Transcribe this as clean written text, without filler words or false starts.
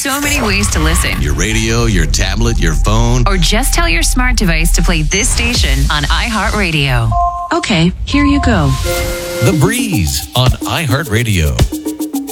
so many ways to listen. Your radio, your tablet, your phone. Or just tell your smart device to play this station on iHeartRadio. Okay, here you go. The Breeze on iHeartRadio.